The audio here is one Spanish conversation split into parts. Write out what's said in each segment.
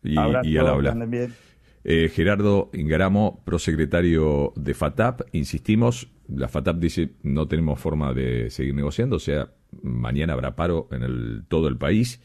y al habla. Bien. Gerardo Ingaramo, prosecretario de FATAP. Insistimos, la FATAP dice no tenemos forma de seguir negociando, o sea, mañana habrá paro en todo el país.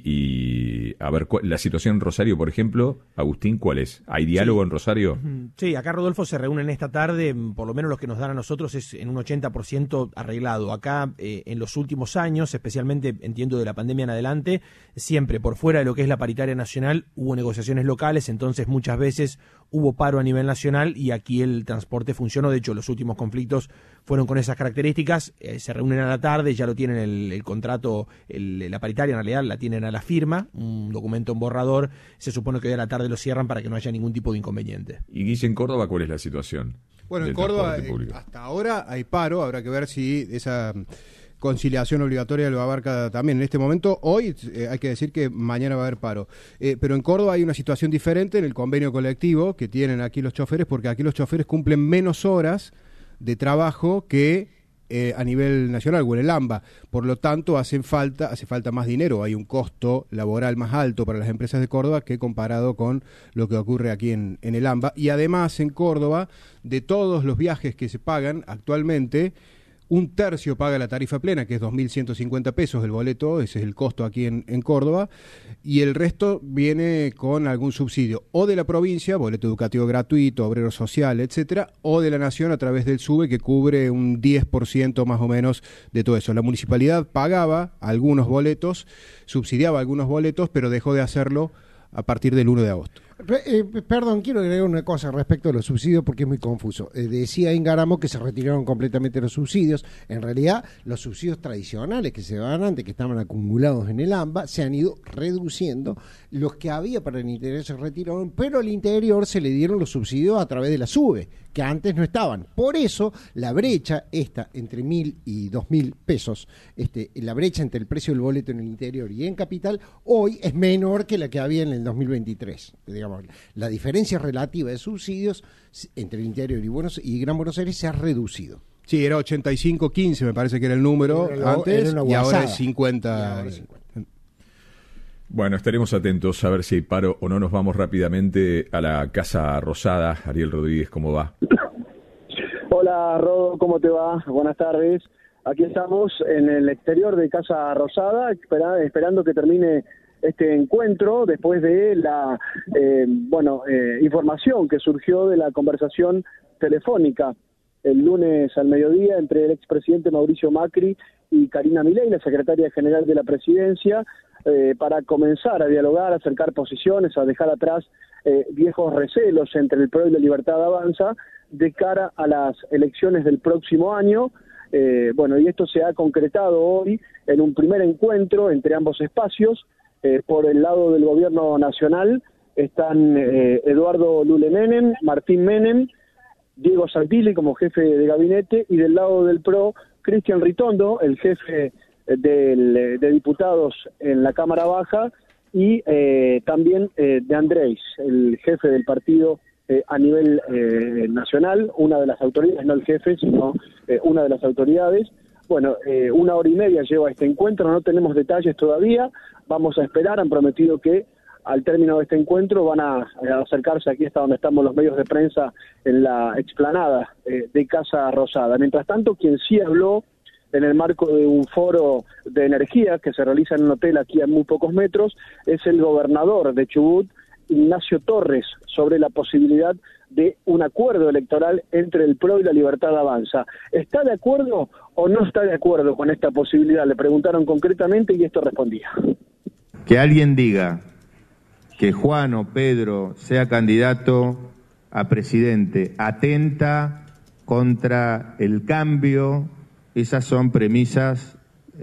Y a ver, la situación en Rosario, por ejemplo, Agustín, ¿cuál es? ¿Hay diálogo en Rosario? Sí, acá, Rodolfo, se reúnen esta tarde, por lo menos lo que nos dan a nosotros es en un 80% arreglado. Acá, en los últimos años, especialmente, entiendo, de la pandemia en adelante, siempre por fuera de lo que es la paritaria nacional hubo negociaciones locales, entonces muchas veces hubo paro a nivel nacional y aquí el transporte funcionó. De hecho, los últimos conflictos fueron con esas características. Se reúnen a la tarde, ya lo tienen el contrato, la paritaria en realidad la tienen a la firma, un documento en borrador. Se supone que hoy a la tarde lo cierran para que no haya ningún tipo de inconveniente. Y Guille, en Córdoba, ¿cuál es la situación? Bueno, en Córdoba hasta ahora hay paro, habrá que ver si esa conciliación obligatoria lo abarca también en este momento. Hoy hay que decir que mañana va a haber paro. Pero en Córdoba hay una situación diferente en el convenio colectivo que tienen aquí los choferes, porque aquí los choferes cumplen menos horas de trabajo que a nivel nacional o en el AMBA. Por lo tanto, hace falta más dinero. Hay un costo laboral más alto para las empresas de Córdoba que comparado con lo que ocurre aquí en el AMBA. Y además, en Córdoba, de todos los viajes que se pagan actualmente, un tercio paga la tarifa plena, que es 2.150 pesos el boleto, ese es el costo aquí en Córdoba, y el resto viene con algún subsidio, o de la provincia, boleto educativo gratuito, obrero social, etcétera, o de la nación a través del SUBE, que cubre un 10% más o menos de todo eso. La municipalidad pagaba algunos boletos, subsidiaba algunos boletos, pero dejó de hacerlo a partir del 1 de agosto. Perdón, quiero agregar una cosa respecto a los subsidios porque es muy confuso. Decía Ingaramo que se retiraron completamente los subsidios. En realidad, los subsidios tradicionales que se daban antes, que estaban acumulados en el AMBA, se han ido reduciendo. Los que había para el interior se retiraron, pero al interior se le dieron los subsidios a través de la SUBE, que antes no estaban. Por eso, la brecha esta entre 1.000 y 2.000 pesos, la brecha entre el precio del boleto en el interior y en capital, hoy es menor que la que había en el 2023. Digamos, la diferencia relativa de subsidios entre el interior y Gran Buenos Aires se ha reducido. Sí, era 85-15, me parece que era el número antes, y ahora es 50. Bueno, estaremos atentos a ver si hay paro o no. Nos vamos rápidamente a la Casa Rosada. Ariel Rodríguez, ¿cómo va? Hola, Rodo, ¿cómo te va? Buenas tardes. Aquí estamos en el exterior de Casa Rosada, esperando que termine este encuentro después de la información que surgió de la conversación telefónica el lunes al mediodía entre el expresidente Mauricio Macri y Karina Milei, la secretaria general de la presidencia, para comenzar a dialogar, a acercar posiciones, a dejar atrás viejos recelos entre el PRO y la Libertad Avanza de cara a las elecciones del próximo año. Y esto se ha concretado hoy en un primer encuentro entre ambos espacios. Por el lado del gobierno nacional están Eduardo Lule Menem, Martín Menem, Diego Santilli como jefe de gabinete, y del lado del PRO, Cristian Ritondo, el jefe de diputados en la Cámara Baja, y también de Andrés, el jefe del partido a nivel nacional, una de las autoridades, no el jefe, sino una de las autoridades. Bueno, 1 hora y media lleva este encuentro, no tenemos detalles todavía, vamos a esperar, han prometido que al término de este encuentro van a acercarse aquí hasta donde estamos los medios de prensa en la explanada de Casa Rosada. Mientras tanto, quien sí habló en el marco de un foro de energía que se realiza en un hotel aquí a muy pocos metros es el gobernador de Chubut, Ignacio Torres, sobre la posibilidad de un acuerdo electoral entre el PRO y la Libertad Avanza. ¿Está de acuerdo o no está de acuerdo con esta posibilidad? Le preguntaron concretamente y esto respondía. Que alguien diga que Juan o Pedro sea candidato a presidente atenta contra el cambio, esas son premisas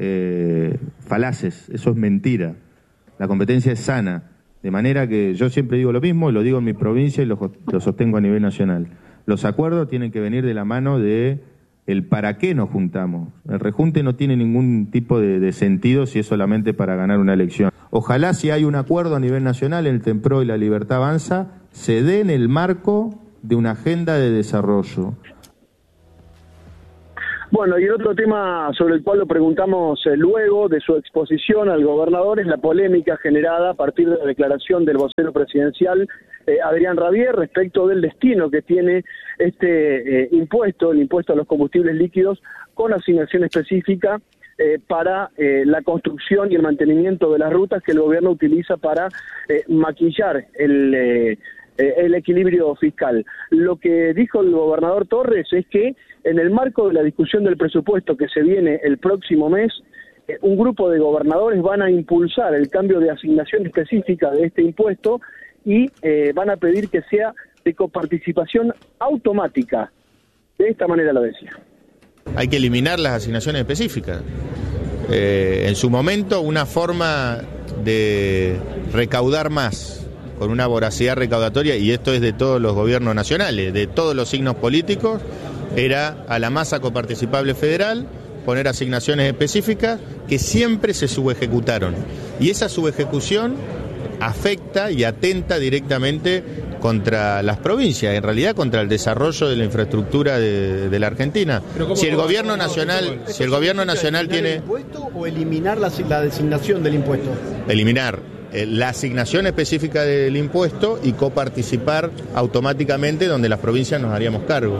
falaces, eso es mentira. La competencia es sana. De manera que yo siempre digo lo mismo, lo digo en mi provincia y lo sostengo a nivel nacional. Los acuerdos tienen que venir de la mano de el para qué nos juntamos. El rejunte no tiene ningún tipo de sentido si es solamente para ganar una elección. Ojalá si hay un acuerdo a nivel nacional entre el PRO y la Libertad Avanza, se dé en el marco de una agenda de desarrollo. Bueno, y el otro tema sobre el cual lo preguntamos luego de su exposición al gobernador es la polémica generada a partir de la declaración del vocero presidencial Adrián Rabier respecto del destino que tiene este impuesto, el impuesto a los combustibles líquidos, con asignación específica para la construcción y el mantenimiento de las rutas que el gobierno utiliza para maquillar el equilibrio fiscal. Lo que dijo el gobernador Torres es que en el marco de la discusión del presupuesto que se viene el próximo mes, un grupo de gobernadores van a impulsar el cambio de asignación específica de este impuesto y van a pedir que sea de coparticipación automática. De esta manera lo decía. Hay que eliminar las asignaciones específicas. En su momento, una forma de recaudar más con una voracidad recaudatoria, y esto es de todos los gobiernos nacionales, de todos los signos políticos, era a la masa coparticipable federal poner asignaciones específicas que siempre se subejecutaron. Y esa subejecución afecta y atenta directamente contra las provincias, en realidad contra el desarrollo de la infraestructura de la Argentina. Si el gobierno nacional tiene el impuesto o eliminar la designación del impuesto. Eliminar la asignación específica del impuesto y coparticipar automáticamente donde las provincias nos haríamos cargo.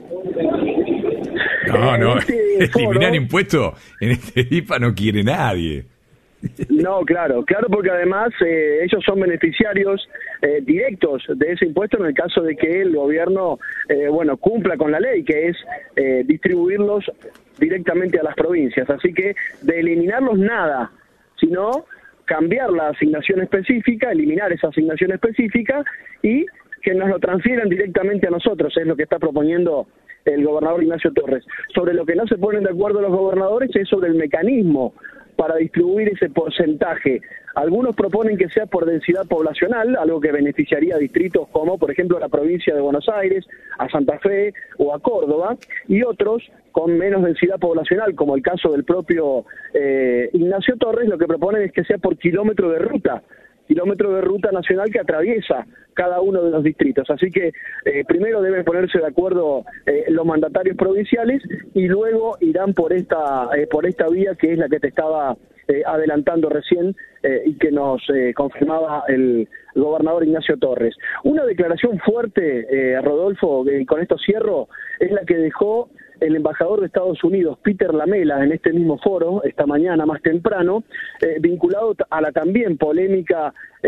No, eliminar impuestos en este IPA no quiere nadie. No, claro, porque además ellos son beneficiarios directos de ese impuesto en el caso de que el gobierno, cumpla con la ley, que es distribuirlos directamente a las provincias. Así que de eliminarlos nada, sino cambiar la asignación específica, eliminar esa asignación específica y que nos lo transfieran directamente a nosotros, es lo que está proponiendo el gobernador Ignacio Torres. Sobre lo que no se ponen de acuerdo los gobernadores es sobre el mecanismo para distribuir ese porcentaje. Algunos proponen que sea por densidad poblacional, algo que beneficiaría a distritos como, por ejemplo, a la provincia de Buenos Aires, a Santa Fe o a Córdoba, y otros con menos densidad poblacional, como el caso del propio Ignacio Torres, lo que proponen es que sea por kilómetro de ruta nacional que atraviesa cada uno de los distritos. Así que primero deben ponerse de acuerdo los mandatarios provinciales y luego irán por esta vía que es la que te estaba adelantando recién y que nos confirmaba el gobernador Ignacio Torres. Una declaración fuerte, Rodolfo, con esto cierro, es la que dejó el embajador de Estados Unidos, Peter Lamela, en este mismo foro, esta mañana más temprano, vinculado a la también polémica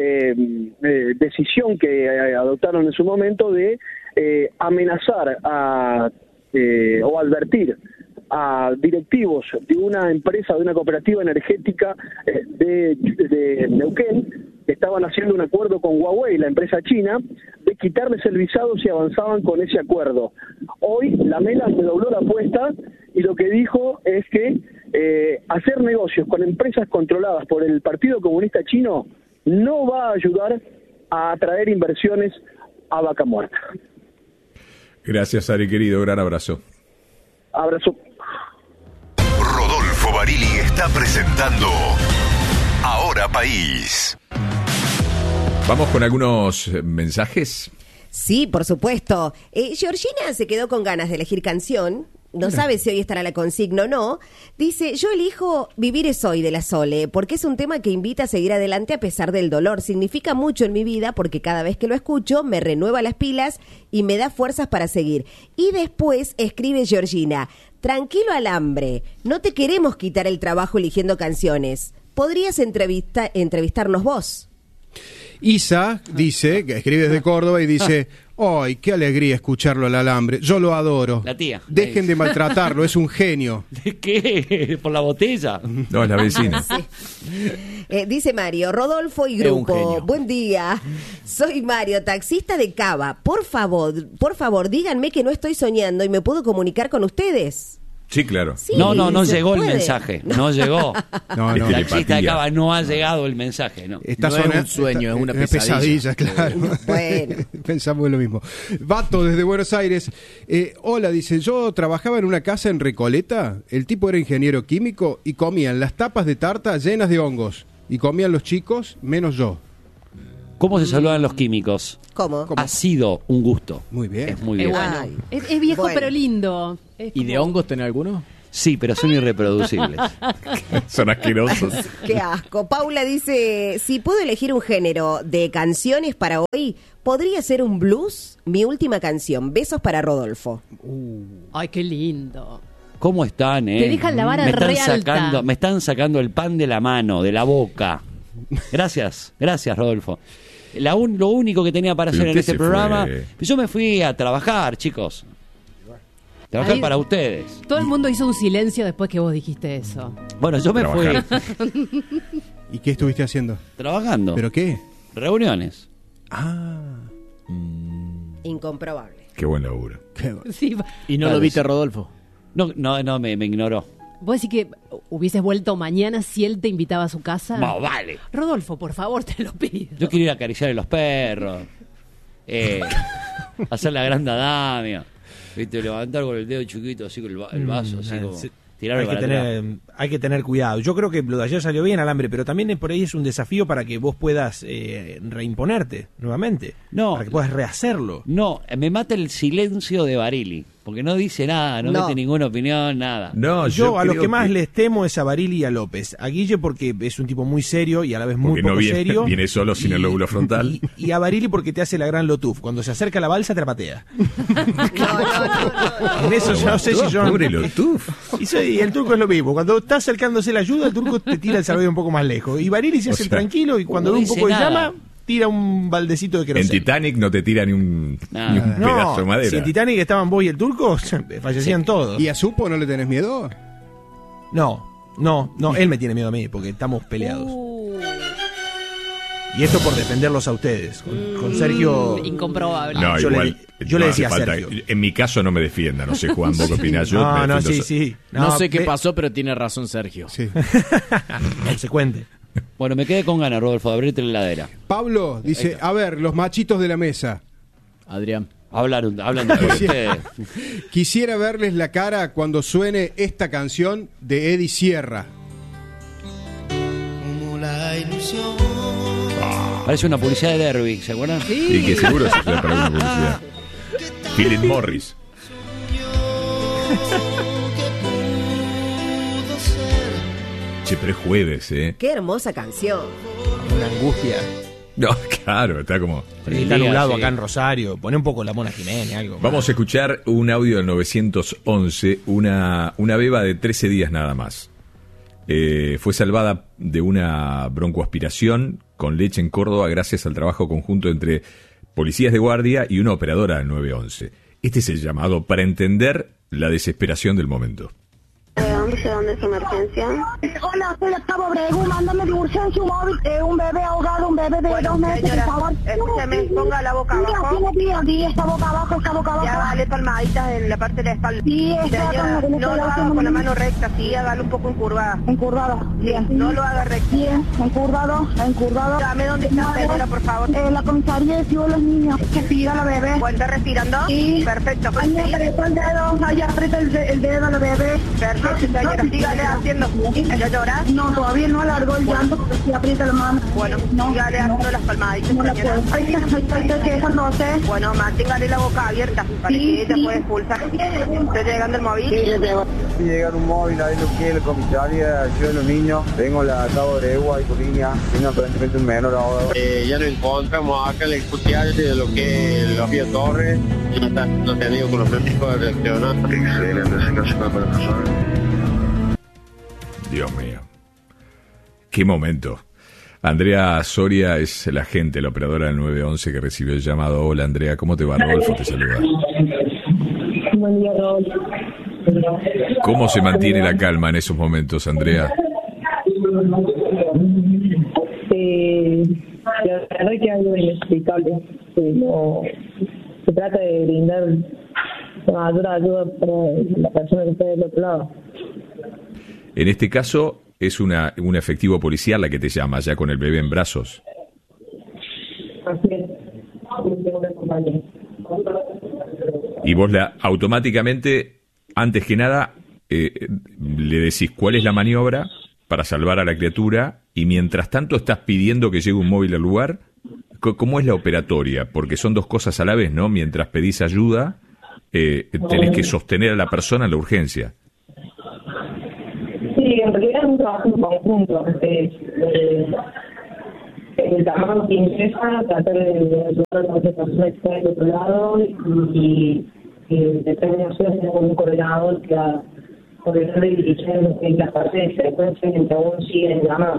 decisión que adoptaron en su momento de amenazar o advertir a directivos de una empresa, de una cooperativa energética de Neuquén, que estaban haciendo un acuerdo con Huawei, la empresa china, de quitarles el visado si avanzaban con ese acuerdo. Hoy Lamela se dobló la apuesta y lo que dijo es que hacer negocios con empresas controladas por el Partido Comunista Chino no va a ayudar a atraer inversiones a Vaca Muerta. Gracias, Ari, querido. Gran abrazo. Abrazo. Rodolfo Barili está presentando Ahora País. Vamos con algunos mensajes. Sí, por supuesto. Georgina se quedó con ganas de elegir canción. No sabe si hoy estará la consigna o no. Dice, yo elijo Vivir es hoy de la Sole, porque es un tema que invita a seguir adelante a pesar del dolor. Significa mucho en mi vida porque cada vez que lo escucho me renueva las pilas y me da fuerzas para seguir. Y después escribe Georgina, tranquilo alambre, no te queremos quitar el trabajo eligiendo canciones. ¿Podrías entrevistarnos vos? Isa dice, que escribe desde Córdoba y dice, ¡ay, qué alegría escucharlo al alambre! Yo lo adoro. La tía. Dejen de maltratarlo, es un genio. ¿De qué? ¿Por la botella? No, es la vecina. Sí. Dice Mario, Rodolfo y grupo, buen día. Soy Mario, taxista de Cava. Por favor, díganme que no estoy soñando y me puedo comunicar con ustedes. Sí, claro. Sí, no llegó el mensaje. No llegó. No. La chista de Cava no ha llegado el mensaje, ¿no? Está no es un sueño, es una pesadilla. Claro. Bueno. Pensamos lo mismo. Vato, desde Buenos Aires. Hola, dice, yo trabajaba en una casa en Recoleta. El tipo era ingeniero químico y comían las tapas de tarta llenas de hongos. Y comían los chicos, menos yo. ¿Cómo se saludan los químicos? ¿Cómo? Ha sido un gusto. Muy bien. Es muy bien. Bueno. Es viejo pero lindo. ¿Y de hongos tenés alguno? Sí, pero son irreproducibles. Son asquerosos. Qué asco. Paula dice, si puedo elegir un género de canciones para hoy, ¿podría ser un blues? Mi última canción. Besos para Rodolfo. Ay, qué lindo. ¿Cómo están, Te dejan la vara re alta. Me están sacando el pan de la mano, de la boca. Gracias, Rodolfo. Lo único que tenía para hacer en este programa, yo me fui a trabajar, chicos. Trabajar para ustedes. Todo el mundo hizo un silencio después que vos dijiste eso. Bueno, yo me fui. ¿Y qué estuviste haciendo? Trabajando. ¿Pero qué? Reuniones. Incomprobable. Qué buen laburo. Sí. ¿Y no lo viste, Rodolfo? No, me ignoró. ¿Vos decís que hubieses vuelto mañana si él te invitaba a su casa? No, vale. Rodolfo, por favor, te lo pido. Yo quiero ir a acariciar a los perros. Hacer la gran dadamia. ¿Viste? Levantar con el dedo chiquito, así con el vaso, así como... Hay que tener cuidado. Yo creo que lo de ayer salió bien, Alambre, pero también por ahí es un desafío para que vos puedas reimponerte nuevamente. No. Para que puedas rehacerlo. No, me mata el silencio de Barili. Porque no dice nada, no mete ninguna opinión, nada. No, yo a los que más les temo es a Barili y a López. A Guille porque es un tipo muy serio y a la vez muy poco serio. Viene solo sin el lóbulo frontal. Y a Barili porque te hace la gran Lotuf. Cuando se acerca a la balsa te la patea. En eso yo no sé si yo... Pobre Lotuf. Y el turco es lo mismo. Cuando está acercándose la ayuda, el turco te tira el salvavido un poco más lejos. Y Barili se hace tranquilo y cuando ve un poco de llama... tira un baldecito de queroseno. En Titanic no te tira ni un pedazo de madera. Si en Titanic estaban vos y el turco, fallecían todos. ¿Y a Supo no le tenés miedo? No, él me tiene miedo a mí, porque estamos peleados. Y esto por defenderlos a ustedes. Con Sergio... Incomprobable. No, yo igual, yo le decía a Sergio. En mi caso no me defienda, no sé, Juan, vos qué opinás. Yo sí. No sé qué pasó, pero tiene razón Sergio. Sí. Consecuente. Bueno, me quedé con ganas, Rodolfo, de abrirte la heladera. Pablo dice, a ver, los machitos de la mesa. Adrián. Hablan de ustedes. Quisiera verles la cara cuando suene esta canción de Eddie Sierra. Como la ilusión. Parece una publicidad de Derby, ¿se acuerdan? Sí. Y que seguro se fue para una publicidad. Philip Morris. Che, pero es jueves, Qué hermosa canción. Una angustia. No, claro, está como... Está nublado acá en Rosario. Pone un poco la Mona Jiménez, algo. Vamos a escuchar un audio del 911, una beba de 13 días nada más. Fue salvada de una broncoaspiración con leche en Córdoba gracias al trabajo conjunto entre policías de guardia y una operadora del 911. Este es el llamado para entender la desesperación del momento. ¿Dónde es emergencia? Hola, soy la Cabo Bregu, mándame de urgencia un móvil, un bebé ahogado, un bebé de 2 meses, señora, por favor. Escúcheme, ponga la boca abajo. Sí, está boca abajo, Ya, dale palmaditas en la parte de la espalda. Sí, señora, no lo haga con la mano recta, sí, hágalo un poco encurvada. Encurvada, bien. No lo haga recto. Bien, encurvado. Dame dónde está, señora, por favor. La comisaría de Ciudad de los Niños. Respira la bebé. ¿Está respirando? Sí. Perfecto. Ahí apretó el dedo, ahí aprieta el dedo a la bebé. Perfecto, señora, sígale haciendo. ¿Ya lloras? No, todavía no alargó el llamando porque sí aprieta la mano. Bueno, sígale haciendo las palmaditas, no señora. Ahí está quejándose. Bueno, manténgale la boca abierta para que ella pueda expulsar. ¿Está llegando el móvil? Sí, llega un móvil, ahí lo que es la comisaría, yo de los niños, vengo a la Cabo de Egua y por línea, vino aparentemente un menor ahora. Ya nos encontramos acá en el escutiaje de lo que es la Vía Torres, no tenido con los médicos de reaccionar. Excelente, ese caso para la persona. Dios mío. Qué momento. Andrea Soria es la agente, la operadora del 911 que recibió el llamado. Hola Andrea, ¿cómo te va? Rodolfo te saluda. Buen día, Rodolfo. ¿Cómo se mantiene la calma en esos momentos, Andrea? La verdad que es algo inexplicable. Se trata de brindar la mayor ayuda para la persona que está del otro lado. En este caso es un efectivo policial la que te llama, ya con el bebé en brazos. Así es. Y vos automáticamente, antes que nada, le decís cuál es la maniobra para salvar a la criatura y mientras tanto estás pidiendo que llegue un móvil al lugar. ¿Cómo es la operatoria? Porque son dos cosas a la vez, ¿no? Mientras pedís ayuda, tenés que sostener a la persona en la urgencia. Sí, en realidad es un trabajo en conjunto. El trabajo que interesa tratar de ayudar a las personas que están del otro lado y determinaciones de un coordinador que ha ordenado y dirigiendo en las partes de frecuencia mientras aún siguen llamados.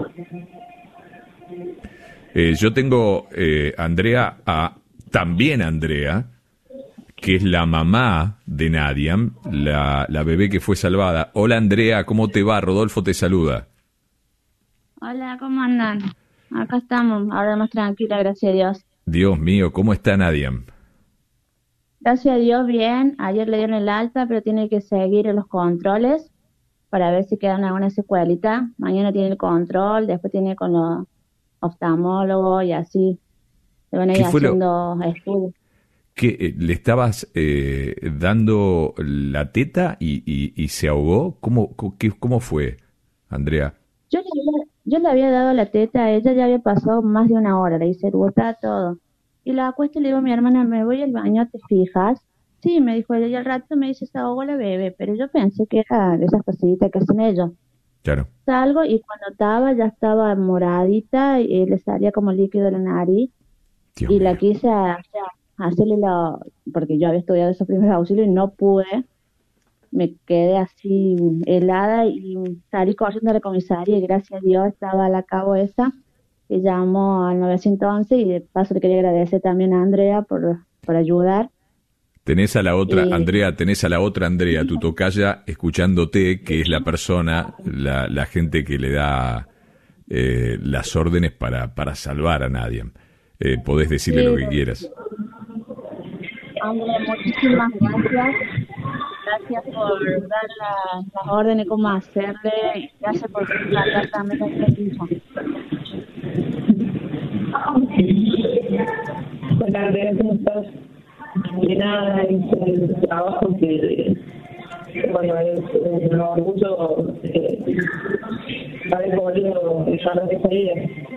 Yo tengo, Andrea, también Andrea, que es la mamá de Nadiam, la bebé que fue salvada. Hola Andrea, ¿cómo te va? Rodolfo te saluda. Hola, ¿cómo andan? Acá estamos, ahora más tranquila, gracias a Dios. Dios mío, ¿cómo está Nadiam? Gracias a Dios, bien. Ayer le dieron el alta, pero tiene que seguir en los controles para ver si quedan alguna secuelita. Mañana tiene el control, después tiene con los oftalmólogos y así. Se van a ir haciendo estudios. ¿Qué, le estabas dando la teta y se ahogó? ¿Cómo fue, Andrea? Yo le había dado la teta a ella, ya había pasado más de una hora, le hice estaba todo. Y la acuesto y le digo a mi hermana, me voy al baño, ¿te fijas? Sí, me dijo ella, y al rato me dice, se ahogó la bebé, pero yo pensé que era de esas cositas que hacen ellos. Claro. Salgo y cuando ya estaba moradita y le salía como líquido de la nariz. Dios y mío. La quise hacerle porque yo había estudiado esos primeros auxilios y no pude. Me quedé así helada y salí corriendo a la comisaría y gracias a Dios estaba a la cabo esa que llamó al 911 y de paso le quería agradecer también a Andrea por ayudar. Tenés a la otra Andrea, tu tocaya, escuchándote, que es la persona, la gente que le da las órdenes para salvar a Nadiam. Podés decirle lo que quieras. Andrea, muchísimas gracias. Gracias por dar las órdenes, cómo hacerle. Gracias por tratar también a este hijo. Hola, Andrea, ¿cómo estás? De nada, es el trabajo que bueno, es un orgullo haber podido dejar de esta vida.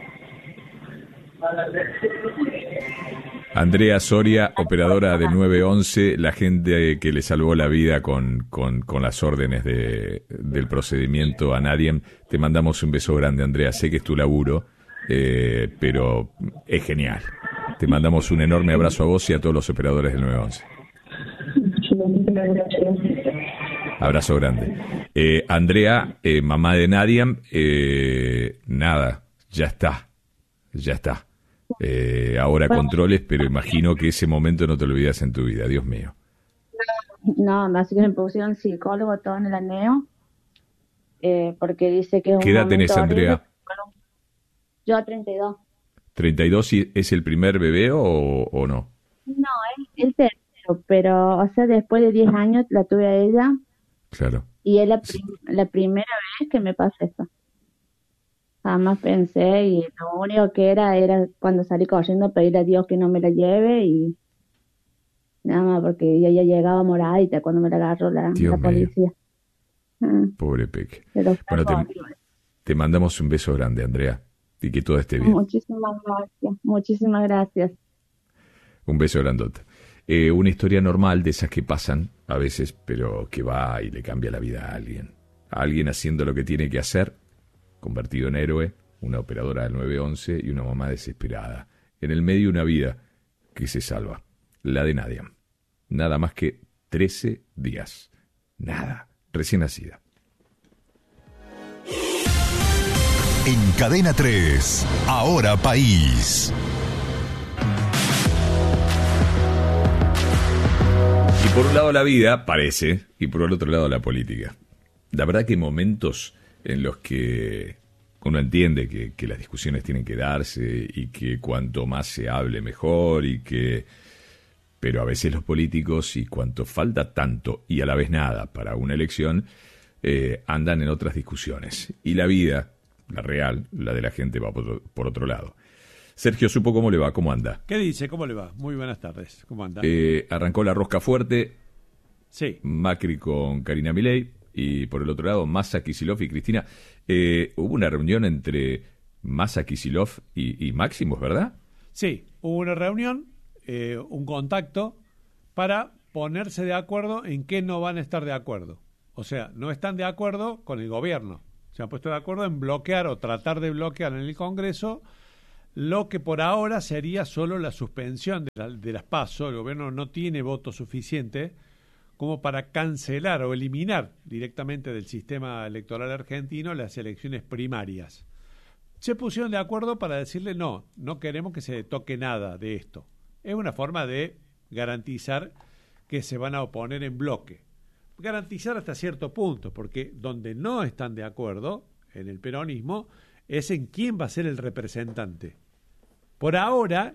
Andrea Soria, operadora del 911, la gente que le salvó la vida con las órdenes del procedimiento a Nadiam. Te mandamos un beso grande, Andrea. Sé que es tu laburo, pero es genial. Te mandamos un enorme abrazo a vos y a todos los operadores del 911. Abrazo grande. Andrea, mamá de Nadiam, nada, ya está. Ahora controles, pero imagino que ese momento no te olvidas en tu vida, Dios mío. No, así que me pusieron psicólogo todo en el aneo, porque dice que es un ¿Qué edad tenés, Andrea? Yo 32. ¿32 y es el primer bebé o no? No, es el tercero, pero, o sea, después de 10 años la tuve a ella. Claro. Y es la primera vez que me pasa eso. Jamás pensé y lo único que era cuando salí corriendo a pedir a Dios que no me la lleve y nada más porque ella ya llegaba moradita cuando me la agarró la policía. Pobre Peque. Bueno, te mandamos un beso grande, Andrea, y que todo esté bien. Muchísimas gracias. Un beso grandote. Una historia normal de esas que pasan a veces, pero que va y le cambia la vida a alguien. A alguien haciendo lo que tiene que hacer, convertido en héroe, una operadora del 911 y una mamá desesperada. En el medio una vida que se salva, la de Nadiam. Nada más que 13 días. Nada, recién nacida. En Cadena 3, Ahora País. Y por un lado la vida, parece, y por el otro lado la política. La verdad que hay momentos en los que uno entiende que las discusiones tienen que darse y que cuanto más se hable mejor pero a veces los políticos, y cuanto falta tanto y a la vez nada para una elección, andan en otras discusiones. Y la vida, la real, la de la gente, va por otro lado. Sergio Supo, ¿cómo le va? ¿Cómo anda? ¿Qué dice? ¿Cómo le va? Muy buenas tardes. ¿Cómo anda? Arrancó la rosca fuerte. Sí. Macri con Karina Milei. Y por el otro lado, Massa, Kicillof y Cristina. Hubo una reunión entre Massa, Kicillof y Máximos, ¿verdad? Sí, hubo una reunión, un contacto para ponerse de acuerdo en qué no van a estar de acuerdo. O sea, no están de acuerdo con el gobierno, Se han puesto de acuerdo en bloquear o tratar de bloquear en el Congreso lo que por ahora sería solo la suspensión de las PASO. El gobierno no tiene voto suficiente como para cancelar o eliminar directamente del sistema electoral argentino las elecciones primarias. Se pusieron de acuerdo para decirle no queremos que se toque nada de esto. Es una forma de garantizar que se van a oponer en bloque. Garantizar hasta cierto punto, porque donde no están de acuerdo en el peronismo es en quién va a ser el representante. Por ahora,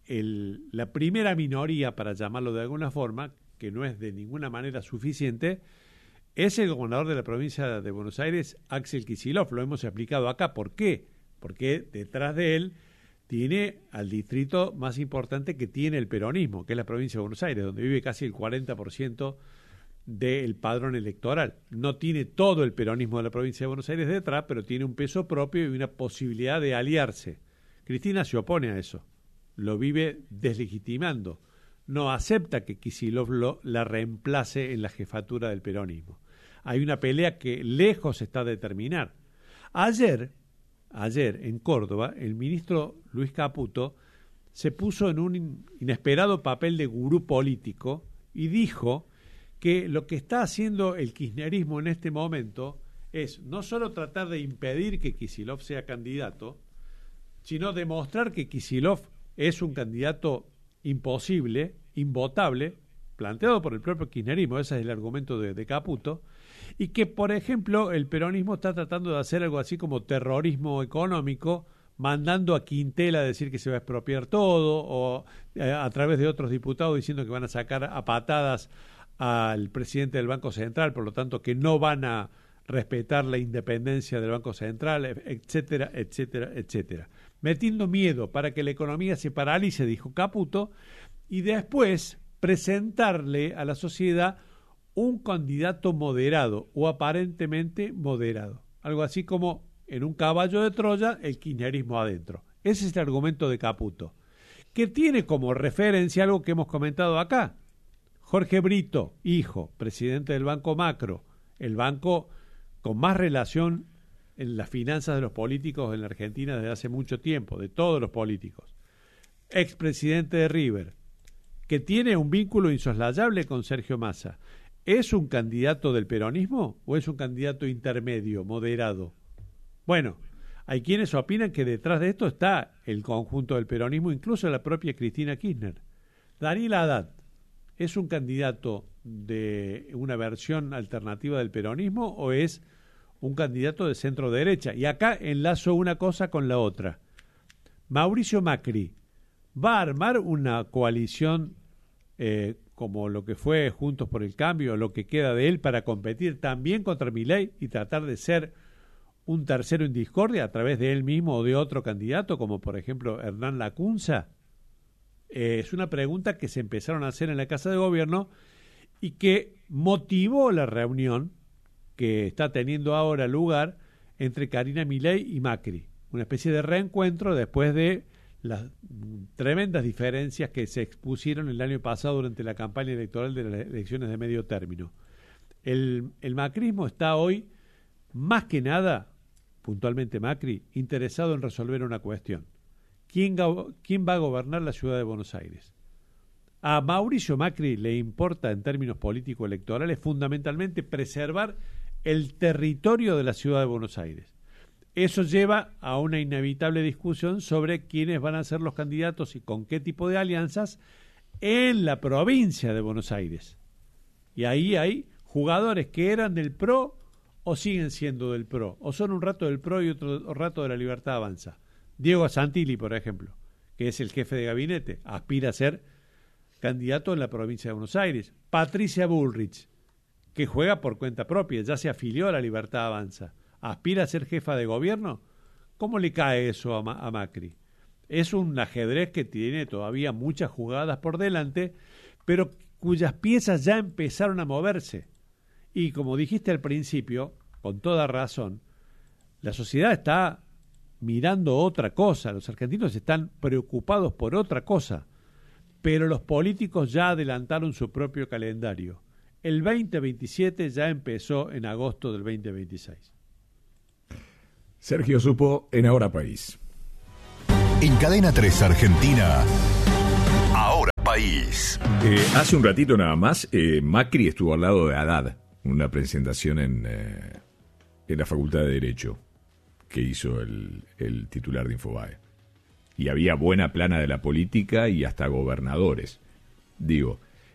la primera minoría, para llamarlo de alguna forma, que no es de ninguna manera suficiente, es el gobernador de la provincia de Buenos Aires, Axel Kicillof. Lo hemos explicado acá. ¿Por qué? Porque detrás de él tiene al distrito más importante que tiene el peronismo, que es la provincia de Buenos Aires, donde vive casi el 40% del padrón electoral. No tiene todo el peronismo de la provincia de Buenos Aires detrás, pero tiene un peso propio y una posibilidad de aliarse. Cristina se opone a eso, lo vive deslegitimando, no acepta que Kicillof la reemplace en la jefatura del peronismo. Hay una pelea que lejos está de terminar. Ayer en Córdoba, el ministro Luis Caputo se puso en un inesperado papel de gurú político y dijo que lo que está haciendo el kirchnerismo en este momento es no solo tratar de impedir que Kicillof sea candidato, sino demostrar que Kicillof es un candidato imposible, invotable, planteado por el propio kirchnerismo, ese es el argumento de Caputo, y que, por ejemplo, el peronismo está tratando de hacer algo así como terrorismo económico, mandando a Quintela a decir que se va a expropiar todo, o a través de otros diputados diciendo que van a sacar a patadas al presidente del Banco Central, por lo tanto que no van a respetar la independencia del Banco Central, etcétera, etcétera, etcétera. Metiendo miedo para que la economía se paralice, dijo Caputo, y después presentarle a la sociedad un candidato moderado o aparentemente moderado. Algo así como en un caballo de Troya, el kirchnerismo adentro. Ese es el argumento de Caputo, que tiene como referencia algo que hemos comentado acá. Jorge Brito, hijo, presidente del Banco Macro, el banco con más relación en las finanzas de los políticos en la Argentina desde hace mucho tiempo, de todos los políticos. Expresidente de River, que tiene un vínculo insoslayable con Sergio Massa. ¿Es un candidato del peronismo o es un candidato intermedio, moderado? Bueno, hay quienes opinan que detrás de esto está el conjunto del peronismo, incluso la propia Cristina Kirchner. Daniel Haddad, ¿es un candidato de una versión alternativa del peronismo o es un candidato de centro derecha? Y acá enlazo una cosa con la otra. Mauricio Macri va a armar una coalición como lo que fue Juntos por el Cambio, lo que queda de él, para competir también contra Milei y tratar de ser un tercero en discordia a través de él mismo o de otro candidato, como por ejemplo Hernán Lacunza. Es una pregunta que se empezaron a hacer en la Casa de Gobierno y que motivó la reunión que está teniendo ahora lugar entre Karina Milei y Macri, una especie de reencuentro después de las tremendas diferencias que se expusieron el año pasado durante la campaña electoral de las elecciones de medio término. El macrismo está hoy, más que nada, puntualmente Macri, interesado en resolver una cuestión. ¿Quién va a gobernar la ciudad de Buenos Aires? A Mauricio Macri le importa, en términos político-electorales, fundamentalmente preservar el territorio de la ciudad de Buenos Aires. Eso lleva a una inevitable discusión sobre quiénes van a ser los candidatos y con qué tipo de alianzas en la provincia de Buenos Aires. Y ahí hay jugadores que eran del PRO o siguen siendo del PRO, o son un rato del PRO y otro rato de la Libertad Avanza. Diego Santilli, por ejemplo, que es el jefe de gabinete, aspira a ser candidato en la provincia de Buenos Aires. Patricia Bullrich, que juega por cuenta propia, ya se afilió a la Libertad Avanza, aspira a ser jefa de gobierno. ¿Cómo le cae eso a Macri? Es un ajedrez que tiene todavía muchas jugadas por delante, pero cuyas piezas ya empezaron a moverse. Y como dijiste al principio, con toda razón, la sociedad está mirando otra cosa, los argentinos están preocupados por otra cosa, pero los políticos ya adelantaron su propio calendario. El 2027 ya empezó en agosto del 2026. Sergio Supo en Ahora País. En Cadena 3 Argentina, Ahora País. Hace un ratito nada más, Macri estuvo al lado de Haddad, una presentación en la Facultad de Derecho que hizo el titular de Infobae. Y había buena plana de la política y hasta gobernadores. Digo,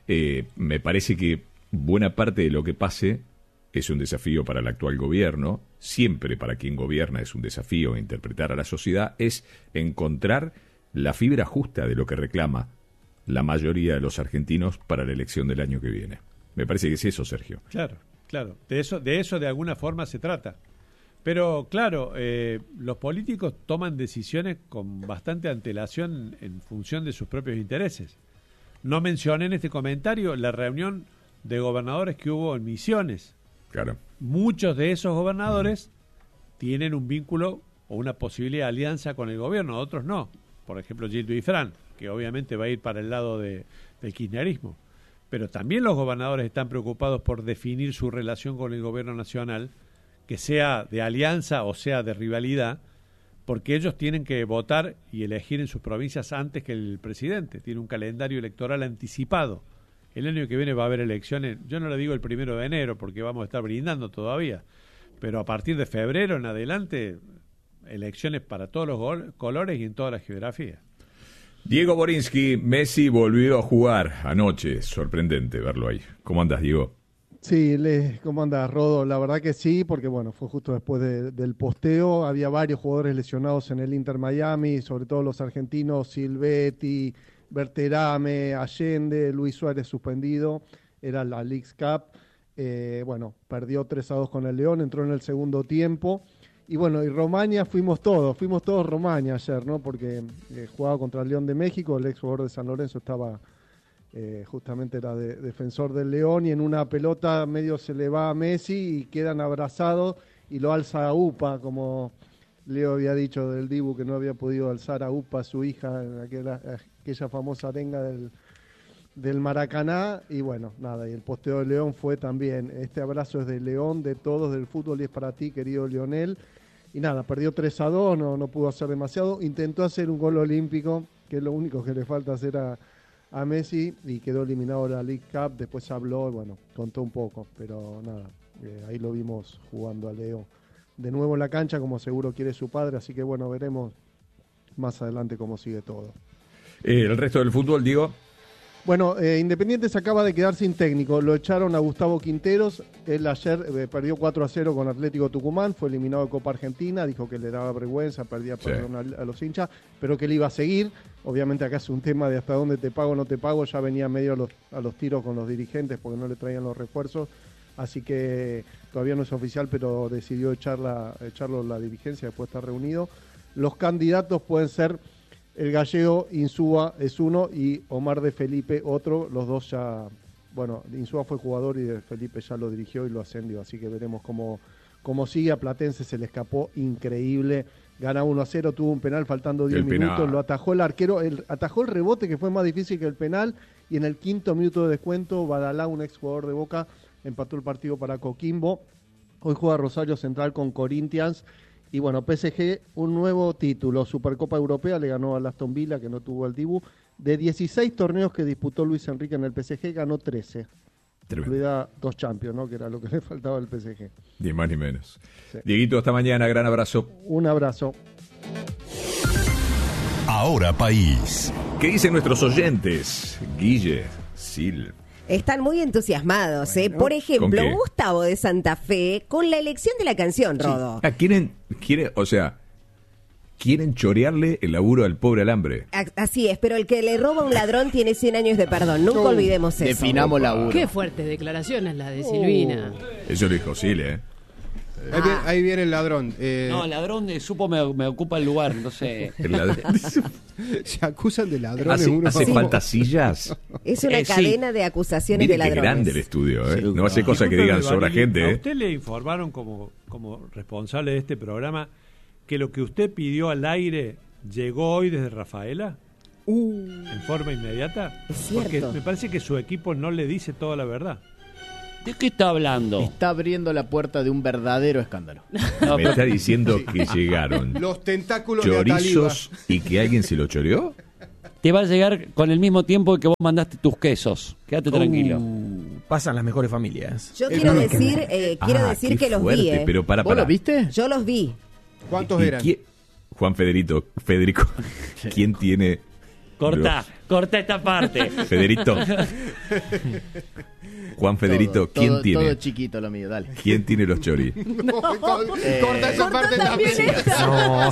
me parece que buena parte de lo que pase es un desafío para el actual gobierno. Siempre para quien gobierna es un desafío interpretar a la sociedad, es encontrar la fibra justa de lo que reclama la mayoría de los argentinos para la elección del año que viene. Me parece que es eso, Sergio. Claro. De eso de alguna forma se trata. Pero claro, los políticos toman decisiones con bastante antelación en función de sus propios intereses. No mencioné en este comentario la reunión de gobernadores que hubo en Misiones. Claro. Muchos de esos gobernadores tienen un vínculo o una posible alianza con el gobierno, otros no. Por ejemplo, Gildo Ifrán, que obviamente va a ir para el lado del kirchnerismo. Pero también los gobernadores están preocupados por definir su relación con el gobierno nacional, que sea de alianza o sea de rivalidad, porque ellos tienen que votar y elegir en sus provincias antes que el presidente. Tiene un calendario electoral anticipado. El año que viene va a haber elecciones, yo no le digo el 1 de enero porque vamos a estar brindando todavía, pero a partir de febrero en adelante, elecciones para todos los colores y en todas las geografías. Diego Borinsky, Messi volvió a jugar anoche, sorprendente verlo ahí. ¿Cómo andas, Diego? Sí, ¿cómo andas, Rodo? La verdad que sí, porque bueno, fue justo después del posteo, había varios jugadores lesionados en el Inter Miami, sobre todo los argentinos, Silvetti, Berterame, Allende, Luis Suárez suspendido, era la Leagues Cup, bueno, perdió 3-2 con el León, entró en el segundo tiempo, y bueno, y Romaña fuimos todos Romaña ayer, ¿no? Porque jugaba contra el León de México, el ex jugador de San Lorenzo estaba... justamente era defensor del León y en una pelota medio se le va a Messi y quedan abrazados y lo alza a Upa, como Leo había dicho del Dibu que no había podido alzar a Upa, su hija, en aquella famosa arenga del Maracaná. Y bueno, nada, y el posteo de León fue también, este abrazo es de León, de todos, del fútbol, y es para ti, querido Lionel. Y nada, perdió 3-2, no pudo hacer demasiado, intentó hacer un gol olímpico, que es lo único que le falta hacer a Messi, y quedó eliminado de la League Cup. Después habló, bueno, contó un poco, pero nada, ahí lo vimos jugando a Leo de nuevo en la cancha, como seguro quiere su padre, así que bueno, veremos más adelante cómo sigue todo. El resto del fútbol, digo. Bueno, Independiente se acaba de quedar sin técnico, lo echaron a Gustavo Quinteros, él ayer perdió 4-0 con Atlético Tucumán, fue eliminado de Copa Argentina, dijo que le daba vergüenza, perdía perdón a los hinchas, pero que él iba a seguir. Obviamente acá es un tema de hasta dónde te pago o no te pago, ya venía medio a los tiros con los dirigentes porque no le traían los refuerzos, así que todavía no es oficial, pero decidió echarlo la dirigencia, después de estar reunido. Los candidatos pueden ser el gallego Insúa es uno y Omar de Felipe otro, los dos ya, bueno, Insúa fue jugador y de Felipe ya lo dirigió y lo ascendió, así que veremos cómo sigue. A Platense se le escapó increíble, gana 1-0, tuvo un penal faltando 10 minutos, lo atajó el arquero, atajó el rebote que fue más difícil que el penal, y en el 5º minuto de descuento, Badalá, un ex jugador de Boca, empató el partido para Coquimbo. Hoy juega Rosario Central con Corinthians. Y bueno, PSG, un nuevo título, Supercopa Europea, le ganó al Aston Villa, que no tuvo el Dibu. De 16 torneos que disputó Luis Enrique en el PSG, ganó 13. Incluida 2 Champions, ¿no? Que era lo que le faltaba al PSG. Ni más ni menos. Sí. Dieguito, hasta mañana, gran abrazo. Un abrazo. Ahora País. ¿Qué dicen nuestros oyentes? Guille, Sil. Están muy entusiasmados, bueno, Por ejemplo, Gustavo de Santa Fe con la elección de la canción, Rodo. Sí. Quieren chorearle el laburo al pobre Alambre. Así es, pero el que le roba a un ladrón tiene 100 años de perdón. Nunca olvidemos eso. Definamos laburo. Qué fuertes declaraciones las de Silvina. Eso lo dijo Sil, Ahí viene el ladrón. No, el ladrón de Supo me ocupa el lugar, no sé. El ladrón. Se acusan de ladrones. ¿Hace falta sillas? Es una cadena de acusaciones de ladrones. Qué grande el estudio, Sí, no hace cosas que digan sobra gente. ¿A usted le informaron como responsable de este programa que lo que usted pidió al aire llegó hoy desde Rafaela? ¿En forma inmediata? Es cierto. Porque me parece que su equipo no le dice toda la verdad. ¿De qué está hablando? Está abriendo la puerta de un verdadero escándalo. Me está diciendo que llegaron Los tentáculos de Ataliba. chorizos y que alguien se lo choreó. Te va a llegar con el mismo tiempo que vos mandaste tus quesos. Quédate tranquilo. Pasan las mejores familias. Yo quiero decir, qué que los fuerte, vi. pero para. ¿Vos los viste? Yo los vi. ¿Cuántos ¿Y eran? Juan Federico, ¿quién tiene? Corta esta parte. Federito. Juan Federito, ¿quién todo, tiene? Todo chiquito lo mío, dale. ¿Quién tiene los choris? Corta esa parte también. No.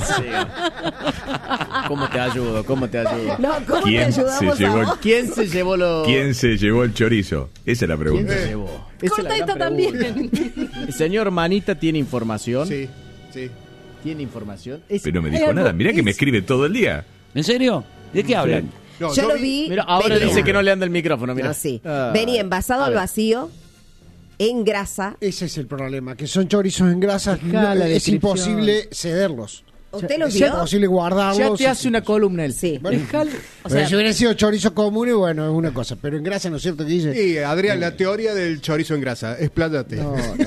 ¿Cómo te ayudo? No, ¿cómo te ¿Quién ayudamos se llevó a vos? ¿Quién se llevó los...? ¿Quién se llevó el chorizo? Esa es la pregunta. ¿Quién se llevó? Esa es Corta la esta gran pregunta. también. El señor Manita tiene información. Sí, sí. Tiene información. Pero no me dijo nada. Mirá que me escribe todo el día. ¿En serio? ¿De qué hablan? No, Yo lo vi. Mira, ahora venía. dice que no le anda el micrófono, mira. No, sí. Ah. Venía envasado A al ver. vacío, en grasa. Ese es el problema, que son chorizos en grasa, Fijá la es descripción. imposible cederlos. ¿Usted los Es vio? imposible guardarlos. Ya te hace una columna él. Sí. Bueno, O sea, si hubiera sido chorizo común, bueno, es una cosa, pero en grasa, ¿no es cierto que dice? Sí, Adrián, la teoría del chorizo en grasa. Explátate.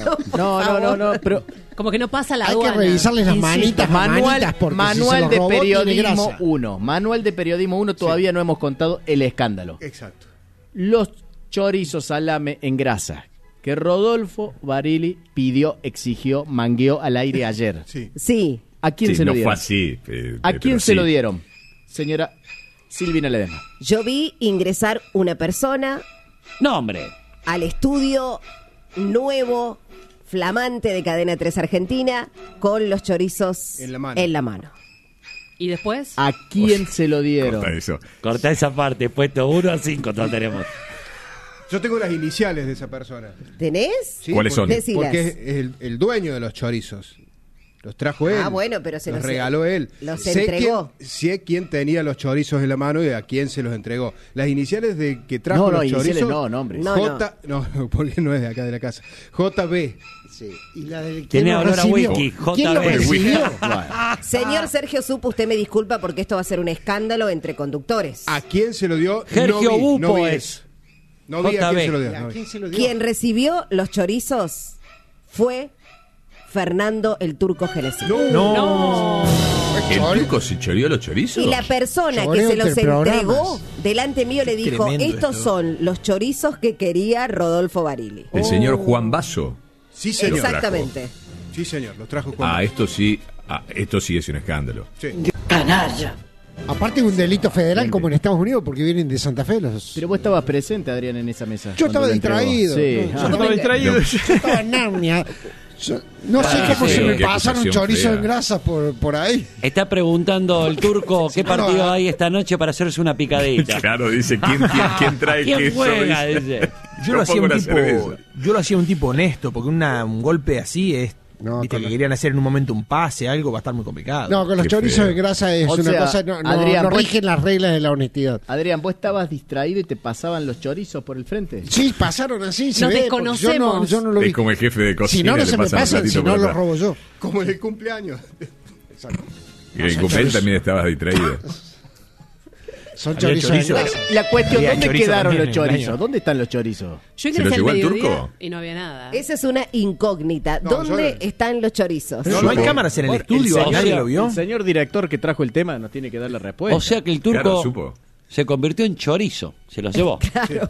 No, pero como que no pasa la Hay aduana. que revisarles las insisto, manitas, las manitas, manual, porque si se manual los de robó, tiene periodismo grasa. 1. Manual de periodismo 1, todavía no hemos contado el escándalo. Exacto. Los chorizos salame en grasa que Rodolfo Barili pidió, exigió, mangueó al aire ayer. Sí. Sí. ¿A quién Sí, se lo no dieron? fue así. ¿A quién pero se sí. lo dieron? Señora Silvina Ledesma. Yo vi ingresar una persona No, hombre. al estudio nuevo, flamante de Cadena 3 Argentina, con los chorizos En la mano. ¿Y después? ¿A quién se lo dieron? Corta eso. Corta esa parte. Puesto 1 a 5 todos tenemos. Yo tengo las iniciales de esa persona. ¿Tenés? Sí, ¿Cuáles son? Decilas. Porque es el dueño de los chorizos. Los trajo él. Ah, bueno, pero se los regaló él. los Sé entregó. sé quién tenía los chorizos en la mano y a quién se los entregó. Las iniciales de que trajo los iniciales chorizos. no, nombres. No, no, porque no es de acá de la casa. JB. Sí. Y la del Tiene ¿quién lo olor a recibió? whisky, ¿Quién lo JB. recibió? Señor Sergio Supo, usted me disculpa porque esto va a ser un escándalo entre conductores. ¿A quién se lo dio? Sergio no vi Bupo es. es. No vi a quién JB. se lo dio. ¿A no vi. quién se lo dio? Quien recibió los chorizos fue Fernando el Turco Genesí. No. ¿El turco se choreó los chorizos? Y la persona que Choreo se los entre programas. entregó delante mío le dijo, Tremendo estos esto. son los chorizos que quería Rodolfo Barili. El señor Juan Basso. Sí, señor. Exactamente. Sí, señor. Los trajo Juan. Ah, esto sí es un escándalo. Sí. Aparte un delito federal como en Estados Unidos, porque vienen de Santa Fe los... Pero vos estabas presente, Adrián, en esa mesa. Yo cuando estaba lo entregó. distraído. Sí. No, Ah. yo estaba distraído. Yo estaba en Narnia. No sé Ah, cómo sí, se me qué pasaron acusación chorizo fea. en grasa por ahí. Está preguntando el turco qué partido hay esta noche para hacerse una picadita. Claro, dice, ¿quién trae ¿Quién queso? juega? Dice. Dice. Yo lo hacía pongo un la tipo, cerveza. yo lo hacía un tipo honesto, porque un golpe así es, No, viste, con que la- querían hacer en un momento un pase, algo va a estar muy complicado. No, con los Qué chorizos feo. en grasa es O una sea, cosa, Adrián, no vos- rigen las reglas de la honestidad. Adrián, ¿vos estabas distraído y te pasaban los chorizos por el frente? Sí, pasaron así, se Nos ve, porque desconocemos. yo no lo vi. Es como el jefe de cocina. Si no, no le se me pasan un pasan, platito si por no lo atrás. robo yo. Como en el cumpleaños. Y en el cumpleaños también estabas distraído. Son Había chorizos en chorizo. grasa. La cuestión, Había ¿dónde chorizo quedaron también los en el chorizos? año. ¿Dónde están los chorizos? Yo ¿Se ingresé lo al llevó el mediodía turco? y no había nada. Esa es una incógnita. No, ¿Dónde yo- están los chorizos? Pero no hay cámaras en el estudio, señor- ¿nadie lo vio? El señor director que trajo el tema nos tiene que dar la respuesta. O sea que el turco Claro, supo. se convirtió en chorizo. Se los llevó.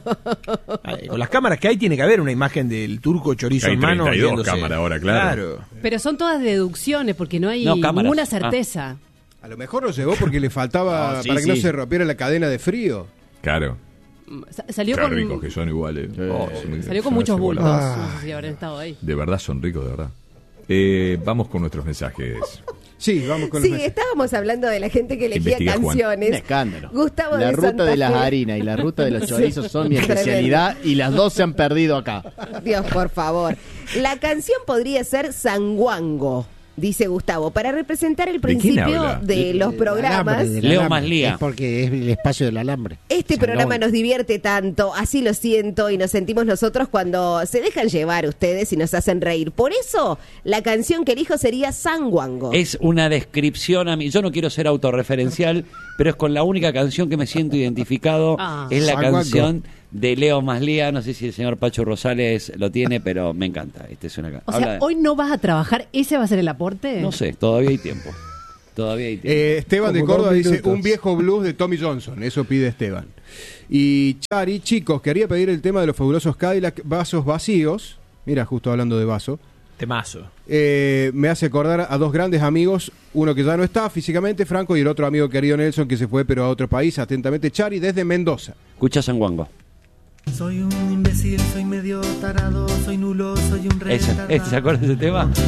Con las cámaras que hay tiene que haber una imagen del turco chorizo Hay en mano. 32 viéndose. cámaras ahora, claro. Pero son todas deducciones porque no hay No, cámaras. ninguna Ah. certeza. A lo mejor lo llevó porque le faltaba No, sí, para que no sí. se rompiera la cadena de frío. Claro. Salió Qué con, ricos que son iguales. Oh, salió con muchos bultos. bultos. No sé si habrán estado ahí. De verdad son ricos, de verdad. Vamos con nuestros mensajes. Sí, vamos con Sí, los estábamos hablando de la gente que elegía Investiga, Juan. canciones. Un escándalo. Gustavo la de ruta Santa de las Fe. harinas y la ruta de los chorizos son mi Tremendo. especialidad y las dos se han perdido acá. Dios, por favor. La canción podría ser Sanguango, dice Gustavo, para representar el ¿De quién principio habla? de los programas. Leo Maslía. Es porque es el espacio del alambre. Este Sanguango. programa nos divierte tanto, así lo siento y nos sentimos nosotros cuando se dejan llevar ustedes y nos hacen reír. Por eso, la canción que elijo sería Sanguango. Es una descripción a mí. Yo no quiero ser autorreferencial, pero es con la única canción que me siento identificado. Ah. Es la Sanguango. canción de Leo Maslía. No sé si el señor Pacho Rosales lo tiene, pero me encanta. Es una O sea, hoy no vas a trabajar, ¿ese va a ser el aporte? No sé, todavía hay tiempo. Esteban de Córdoba dice, un viejo blues de Tommy Johnson. Eso pide Esteban. Y Chari, chicos, quería pedir el tema de los fabulosos Cadillac Vasos Vacíos. Mira, justo hablando de vaso. Temazo. Me hace acordar a dos grandes amigos, uno que ya no está físicamente, Franco, y el otro amigo querido Nelson, que se fue pero a otro país. Atentamente, Chari, desde Mendoza. Escucha Sanguango. Soy un imbécil, soy medio tarado, soy nulo, soy un ¿Se acuerdan de ese tema?